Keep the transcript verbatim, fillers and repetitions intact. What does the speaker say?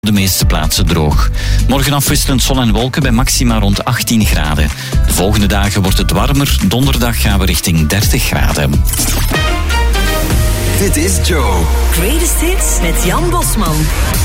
de meeste plaatsen droog. Morgen afwisselend zon en wolken bij maxima rond achttien graden. De volgende dagen wordt het warmer. Donderdag gaan we richting dertig graden. Dit is Joe. Greatest Hits met Jan Bosman.